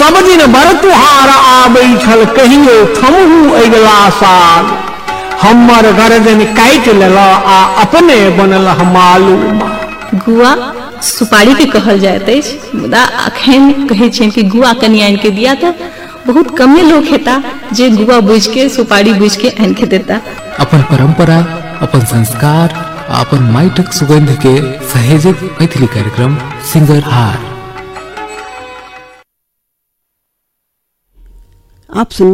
सब दिन बर तुहार आबै छल कहियो थमहू अगला साल हमर गर्दन काटि लेल आ अपने बनल मालूम। गुआ सुपारी के कहल जाइत अछि, मुदा अखन कहै छियनि कि गुआ कनि आनि के दिया तऽ बहुत कमे लोग हेता जे गुआ बुझ के सुपारी बुझ के आनि के देता। अपन परंपरा, अपन संस्कार, अपन माटिक सुगंध के सहेजक मैथिली कार्यक्रम सिंगरहार। आप सुन